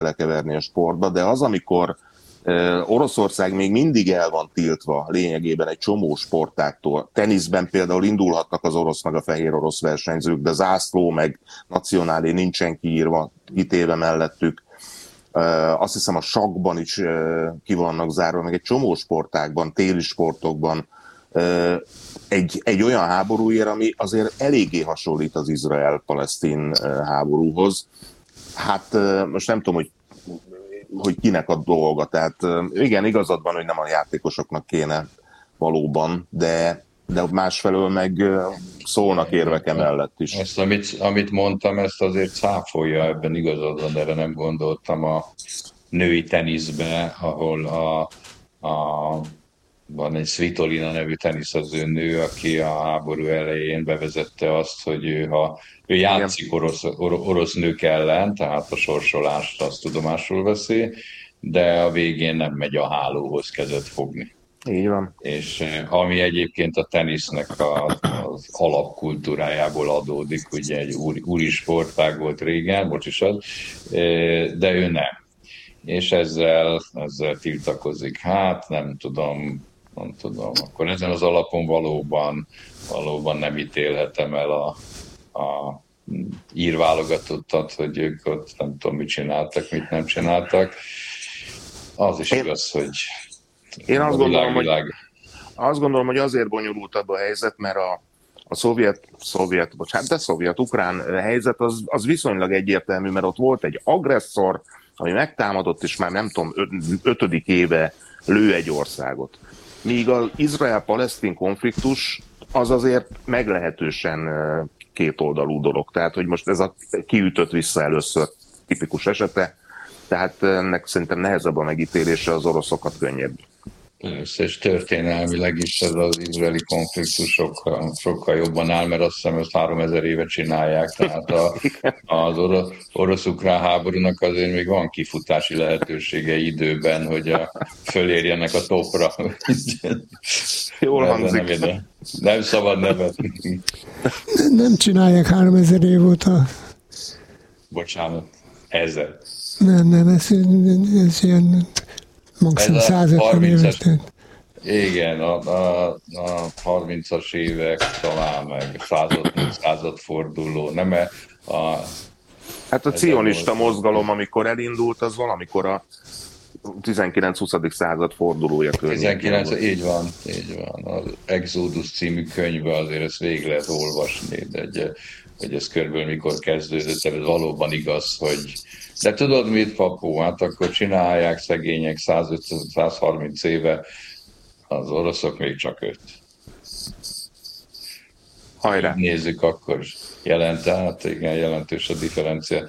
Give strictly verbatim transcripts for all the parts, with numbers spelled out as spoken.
belekeverni a sportba, de az, amikor Oroszország még mindig el van tiltva lényegében egy csomó sportáktól. Teniszben például indulhatnak az orosz meg a fehér orosz versenyzők, de zászló meg nacionálé nincsen kiírva, kitéve mellettük. Azt hiszem a sakkban is ki vannak zárva, meg egy csomó sportákban, téli sportokban egy, egy olyan háború ér, ami azért eléggé hasonlít az izrael-palesztin háborúhoz. Hát most nem tudom, hogy hogy kinek a dolga. Tehát igen, igazad van, hogy nem a játékosoknak kéne valóban, de, de másfelől meg szólnak érvek emellett is. Ezt, amit, amit mondtam, ezt azért cáfolja, ebben igazad van, erre nem gondoltam a női teniszbe, ahol a, a van egy Svitolina nevű teniszező nő, aki a háború elején bevezette azt, hogy ő, ha ő játszik orosz, or, orosz nők ellen, tehát a sorsolást azt tudomásul veszi, de a végén nem megy a hálóhoz kezet fogni. Így van. És ami egyébként a tenisznek a, az alapkultúrájából adódik, ugye egy úri, úri sportág volt régen, bocsánat, de ő nem. És ezzel, ezzel tiltakozik. Hát nem tudom, nem tudom. Akkor ezen az alapon valóban, valóban nem ítélhetem el a, a írválogatottat, hogy ők ott nem tudom, mit csináltak, mit nem csináltak. Az is én, igaz, hogy én azt világ, gondolom, világ... hogy, azt gondolom, hogy azért bonyolultabb a helyzet, mert a, a szovjet, szovjet, bocsánat, de szovjet-ukrán helyzet az, az viszonylag egyértelmű, mert ott volt egy agresszor, ami megtámadott, és már nem tudom, ötödik éve lő egy országot. Míg az izrael-palesztin konfliktus az azért meglehetősen kétoldalú dolog. Tehát, hogy most ez a kiütött vissza először tipikus esete, tehát ennek szerintem nehezebb a megítélése, az oroszokat könnyebb. Persze, és történelmileg is ez az izraeli konfliktus sokkal, sokkal jobban áll, mert azt hiszem, ezt háromezer éve csinálják, tehát a, az orosz, orosz-ukrán háborúnak azért még van kifutási lehetősége időben, hogy a, fölérjenek a topra. Jól hangzik. Nem, nem szabad nevet. Nem csinálják háromezer év óta. Bocsánat, ezer. Nem, nem, ez, ez ilyen... maximum százötven éves. Igen, a, a, a harmincas évek talán meg század, századforduló, nem -e a... Hát a cionista mozgalom, amikor elindult, az valamikor a tizenkilenc-huszadik század fordulója körül. tizenkilenc, így van, így van. Az Exodus című könyvbe azért ezt végig lehet olvasni, de egy, hogy ez körülbelül mikor kezdődött, ez valóban igaz, hogy de tudod mit, Papó? Hát akkor csinálják szegények százötven-százharminc éve, az oroszok még csak öt. Hajrá! Nézzük, akkor jelent, hát igen, jelentős a differencia.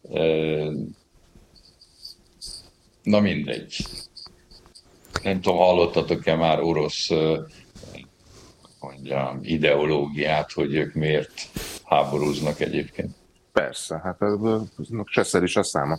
Na mindegy. Nem tudom, hallottatok-e már orosz mondjam, ideológiát, hogy ők miért háborúznak egyébként? Persze, hát Cseszer is a száma.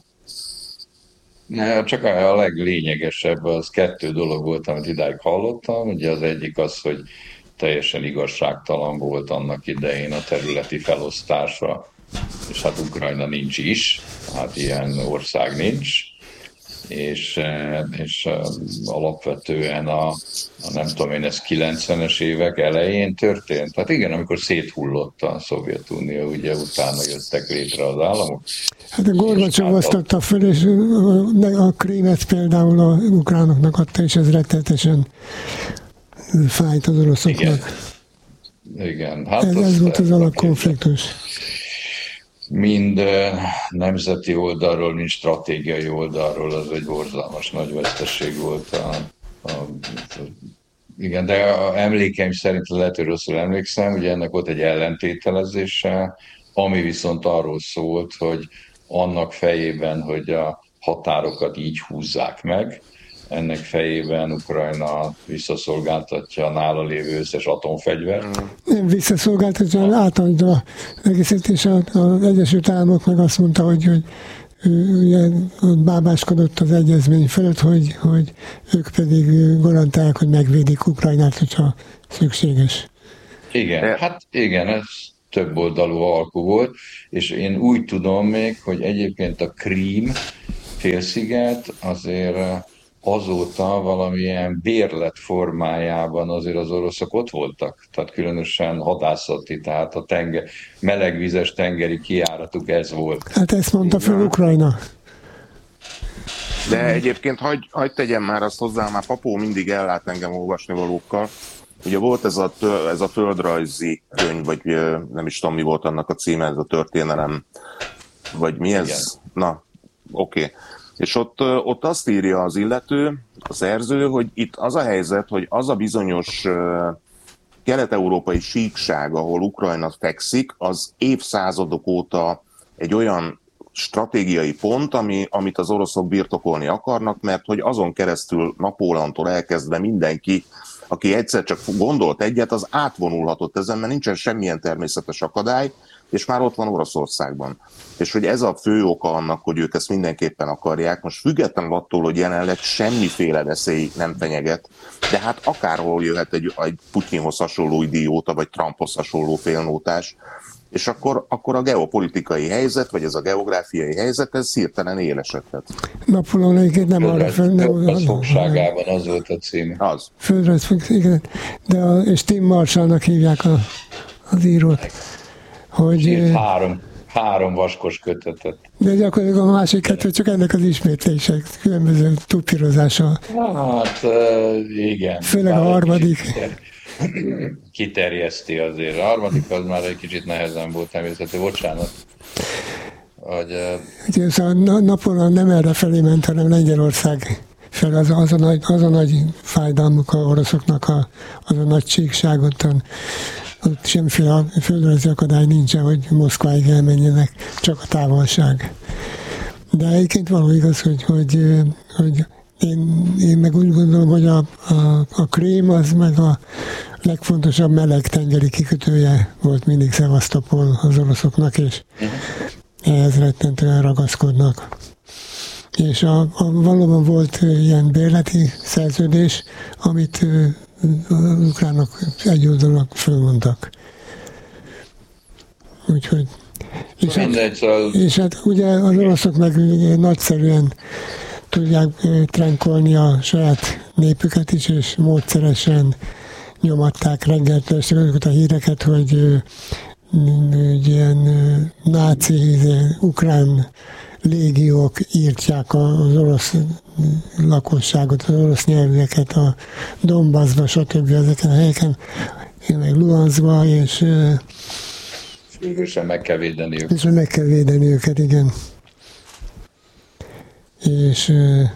Csak a leglényegesebb az kettő dolog volt, amit idáig hallottam. Ugye az egyik az, hogy teljesen igazságtalan volt annak idején a területi felosztása, és hát Ukrajna nincs is, hát ilyen ország nincs, és, és alapvetően a, a nem tudom én, ez kilencvenes évek elején történt. Hát igen, amikor széthullott a Szovjetunió, ugye utána jöttek létre az államok. Hát a Gorbacsov osztotta föl, és a Krímet például a ukránoknak adta, és ez rettenetesen fájt az oroszoknak. Igen, igen. Hát ez, ez volt az alapkonfliktus. Mind nemzeti oldalról, mind stratégiai oldalról az egy borzalmas nagy veszteség volt. A, a, a, igen, de a emlékeim szerint lehet, hogy rosszul emlékszem, ugye ennek volt egy ellentételezése, ami viszont arról szólt, hogy annak fejében, hogy a határokat így húzzák meg, ennek fejében Ukrajna visszaszolgáltatja a nála lévő összes atomfegyvert. Nem visszaszolgáltatja, átadja egészet, és az Egyesült Államok meg azt mondta, hogy, hogy ugye, bábáskodott az egyezmény fölött, hogy, hogy ők pedig garantálják, hogy megvédik Ukrajnát, hogyha szükséges. Igen, hát igen, ez több oldalú alkú volt, és én úgy tudom még, hogy egyébként a Krím félsziget azért azóta valamilyen bérlet formájában azért az oroszok ott voltak, tehát különösen hadászati, tehát a tenger, melegvizes tengeri kijáratuk ez volt. Hát ezt mondta föl Ukrajna. De egyébként hagyd hagy tegyem már azt hozzá, már Papó mindig ellát engem olvasnivalókkal. Ugye volt ez a, ez a földrajzi könyv, vagy nem is tudom mi volt annak a címe, ez a történelem, vagy mi ez? Igen. Na, oké. Okay. És ott, ott azt írja az illető, a szerző, hogy itt az a helyzet, hogy az a bizonyos kelet-európai síkság, ahol Ukrajna fekszik, az évszázadok óta egy olyan stratégiai pont, ami, amit az oroszok birtokolni akarnak, mert hogy azon keresztül Napóleontól elkezdve mindenki, aki egyszer csak gondolt egyet, az átvonulhatott ezen, mert nincsen semmilyen természetes akadály, és már ott van Oroszországban. És hogy ez a fő oka annak, hogy ők ezt mindenképpen akarják, most függetlenül attól, hogy jelenleg semmiféle veszély nem fenyeget, de hát akárhol jöhet egy, egy Putyinhoz hasonló idióta, vagy Trumphoz hasonló félnótás, és akkor, akkor a geopolitikai helyzet, vagy ez a geográfiai helyzet, ez hirtelen élesedhet. Napóleon egyébként nem arra fel... Földrajz fogságában az volt a cím. Az. Földrajz fogságában, igen. De a, és Tim Marshallnak hívják a, az írót. Hogy, írt három, három vaskos kötetet. De gyakorlatilag a másik kettő csak ennek az ismétlése, különböző tupírozása. Hát igen. Főleg a harmadik. Kiterjeszti azért. A harmadik az már egy kicsit nehezen volt természetesen. Bocsánat. Hogy, Ugye ez a Napóleon nem erre felé ment, hanem Lengyelország fel. Az, az, a, nagy, az a nagy fájdalmuk a oroszoknak, a, az a nagy csíkságot. Ott semmiféle földrajzi akadály nincsen, hogy Moszkváig elmenjenek, csak a távolság. De egyébként való igaz, hogy, hogy, hogy én, én meg úgy gondolom, hogy a, a, a Krém az meg a legfontosabb meleg tengeri kikötője volt mindig Szevasztopol az oroszoknak, és ehhez rettentően ragaszkodnak. És a, a, valóban volt ilyen bérleti szerződés, amit az ukránok egyoldalúan fölmondtak. Úgyhogy... És hát, és hát ugye az oroszok meg nagyszerűen tudják trenkolni a saját népüket is, és módszeresen nyomatták reggeltől este azokat a híreket, hogy, hogy ilyen náci, ukrán légiók írtják az orosz lakosságot, az orosz nyelveket a Donbassba, stb. Ezeken a helyeken, meg Luhanszba, és Végüsen meg kell védeni őket. És meg kell védeni őket, igen. És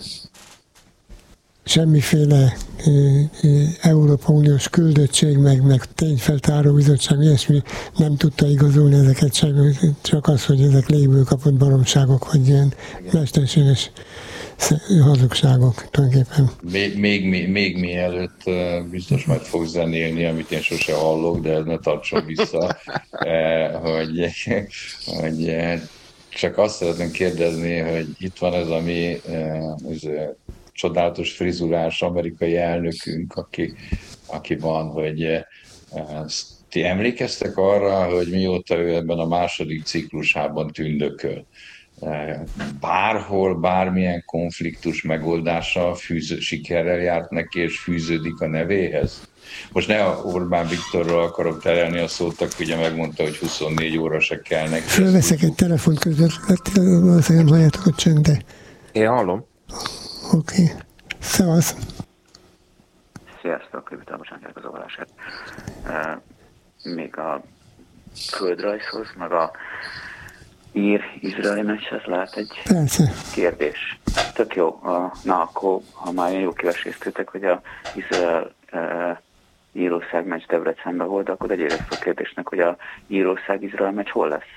semmiféle Európa Uniós küldöttség, meg, meg tényfeltáró bizottság, ilyesmi nem tudta igazolni ezeket sem, csak az, hogy ezek légből kapott baromságok, vagy ilyen mesterséges hazugságok tulajdonképpen. Még, még, még mielőtt biztos majd fog zenélni, amit én sose hallok, de ne tartson vissza, hogy, hogy csak azt szeretném kérdezni, hogy itt van ez a mi ez csodálatos frizurás amerikai elnökünk, aki, aki van, hogy ti emlékeztek arra, hogy mióta ő ebben a második ciklusában tündököl? Bárhol, bármilyen konfliktus megoldása fűző, sikerrel járt neki, és fűződik a nevéhez? Most ne a Orbán Viktorról akarok terelni a szót, aki ugye megmondta, hogy huszonnégy óra se kell neki. Fölveszek egy telefont közben, valószínűleg nem halljátok a csönd, de... Én hallom. Oké. Okay. Szevasz. Sziasztok, bocsánat a zavarását. Még a földrajzhoz, meg a ír-izraeli meccshez lehet egy Persze. kérdés. Tök jó. Na akkor, ha már jó kiveséztőtek, hogy a Izrael Írország meccs Debrecenben volt, akkor egy éreztő kérdésnek, hogy a Írország-Izrael meccs hol lesz?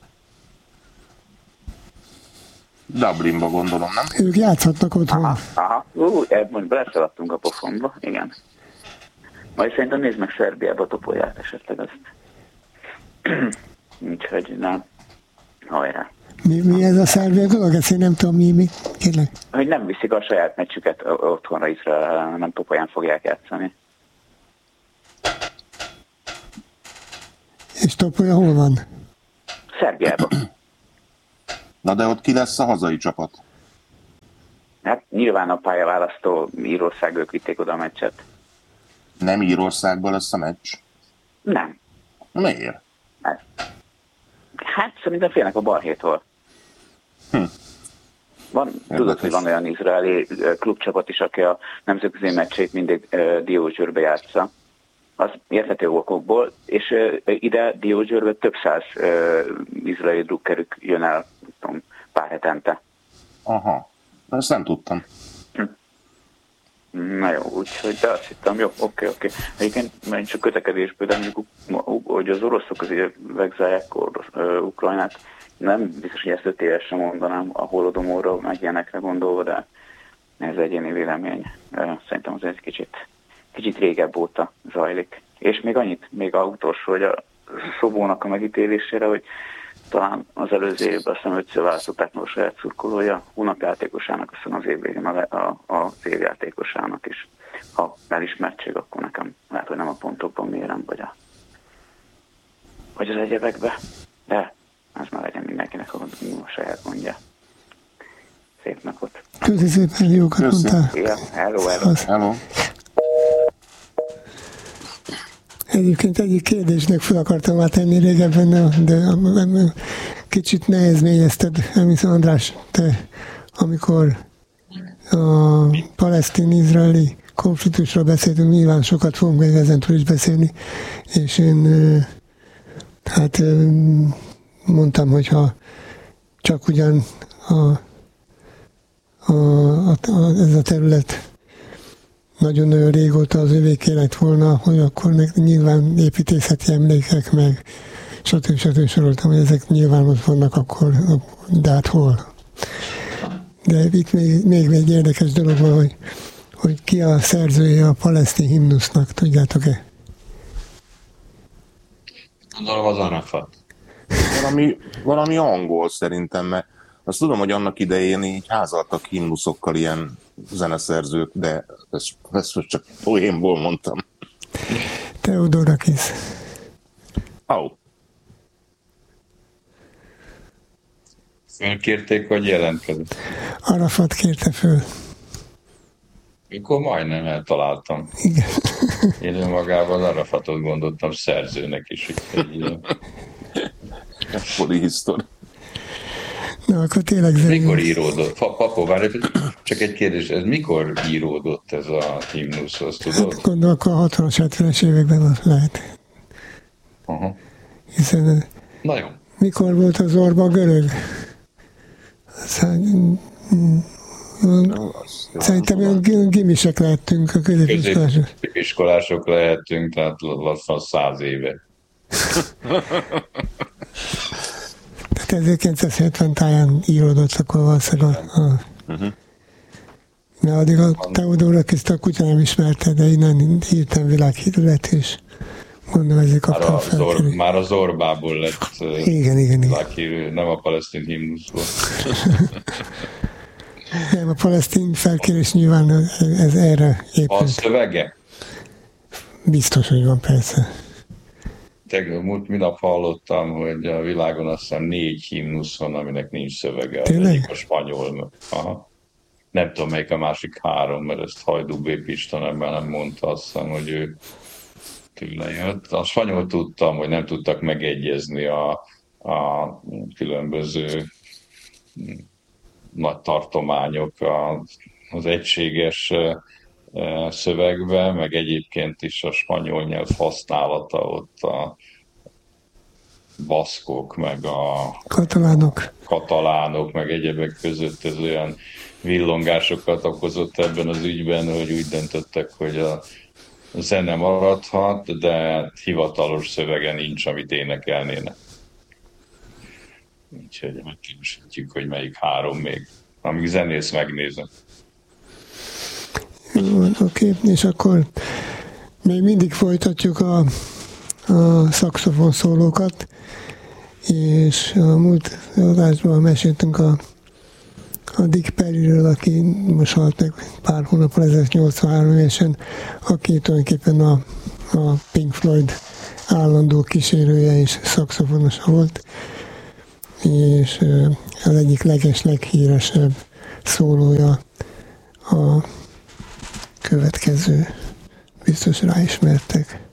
Dublinba gondolom, nem? Ők játszhatnak otthon. Aha, aha. Ú, most beleszaladtunk a pofonba, igen. Majd szerintem nézd meg Szerbiába topolját esetleg azt. Úgyhogy nem. Hajrá. Mi, mi ez a szerbia dolog? Ezt én nem tudom, mi, mi? Kérlek. Hogy nem viszik a saját meccsüket otthonra Izrael, hanem topolyán fogják játszani. És Topolya hol van? Szerbiában. Na de ott ki lesz a hazai csapat? Hát nyilván a pályaválasztó Írország, ők vitték oda a meccset. Nem Írországban lesz a meccs? Nem. Miért? Hát, hát szerintem félnek a balhétól. Hm. Van, tudod, hogy van olyan izraeli klubcsapat is, aki a nemzetközi meccsét mindig uh, Diózsőrbe játsza. Az érthető okokból, és uh, ide Diózsőrbe több száz uh, izraeli drukkerük jön el, tudom, pár hetente. Aha, ezt nem tudtam. Hm. Na jó, úgyhogy, de azt hittem, jó, oké, oké. Egyébként már csak kötekedésből, de mondjuk, hogy az oroszok azért vegzálják Ukrajnát, nem biztos, hogy ezt öt évesen mondanám a Holodomorról, meg ilyenekre gondolva, de ez egyéni vélemény. Szerintem az egy kicsit, kicsit régebb óta zajlik. És még annyit, még a utolsó, hogy a Szobónak a megítélésére, hogy talán az előző évben azt hiszem ötször választották meg a saját szurkolója, hónapjátékosának, aztán az év végén a, a, az évjátékosának is. Ha elismertség, akkor nekem lehet, hogy nem a pontokban mérem, vagy, a, vagy az egyebekbe. De ez már legyen mindenkinek a, a saját gondja. Szép napot! Köszi szépen, jókat mondtál! Ja, hello, hello! Hello. Egyébként egyik kérdésnek fel akartam már tenni régebben, de kicsit nehezményezted, Emisz András, te, amikor a palesztin-izraeli konfliktusról beszéltünk, nyilván sokat fogunk még ezentől is beszélni, és én hát mondtam, hogyha csak ugyan a, a, a, a, ez a terület nagyon-nagyon régóta az övéké lett volna, hogy akkor meg nyilván építészeti emlékek, meg stb. stb. Soroltam, hogy ezek nyilván ott vannak, akkor, de hát hol? De itt még, még egy érdekes dolog van, hogy, hogy ki a szerzője a palesztin himnusznak, tudjátok-e? Gondolom az Arafat. Valami, valami angol szerintem, mert azt tudom, hogy annak idején így házaltak himnuszokkal ilyen zeneszerzők, de ezt, ezt most csak poénból mondtam. Theodorakis. Ó. Oh. Fölkérték, hogy jelentkezik. Arafat kérte föl. Mikor majdnem eltaláltam. Igen. Én önmagában Arafatot gondoltam szerzőnek is. Egy polihisztor. Na, akkor tényleg zenés. Mikor íródott? Papó, várj, csak egy kérdés, ez mikor íródott ez a himnusz, azt tudod? Hát gondolom, akkor a hatvanas, hetvenes években lehet. Aha. Hiszen na jó. Mikor volt az orba görög? Szerintem olyan gimisek lehetünk, a középiskolások. Középiskolások lehetünk, tehát lassan száz éve. Tehát ezerkilencszázhetven táján íródott, akkor valószínűleg a... a uh-huh. De addig a Theodorakiszt a kutya nem ismerte, de innen hirtelen világhírű lett, és mondom, ezért kaptam fel. Zor, már az Orbából lett igen, igen, világhírű, nem a palesztin himnuszból. Nem, a palesztin felkérés nyilván ez erre épült. A szövege? Biztos, hogy van, persze. Tegnap, múlt minap hallottam, hogy a világon azt hiszem négy himnusz van, aminek nincs szövege. Tényleg? Egyik a spanyol. Aha. Nem tudom, melyik a másik három, mert ezt Hajdú B. Pista ebben nem mondta, azt hiszem, hogy ő tőle jött. A spanyol tudtam, hogy nem tudtak megegyezni a, a különböző nagy tartományok az egységes szövegbe, meg egyébként is a spanyol nyelv használata ott a baszkok, meg a katalánok, katalánok meg egyebek között ez olyan villongásokat okozott ebben az ügyben, hogy úgy döntöttek, hogy a zene maradhat, de hivatalos szövege nincs, amit énekelnének. Úgyhogy megkívüsítjük, hogy melyik három még, amíg zenész megnézem. Oké, okay. És akkor még mindig folytatjuk a, a szaxofon szólókat, és a múlt adásban meséltünk a, a Dick Perryről, aki most halt meg pár hónappal ezelőtt, nyolcvanhárom évesen, aki tulajdonképpen a, a Pink Floyd állandó kísérője és szaxofonosa volt, és az egyik leges, leghíresebb szólója a következő biztos ráismertek.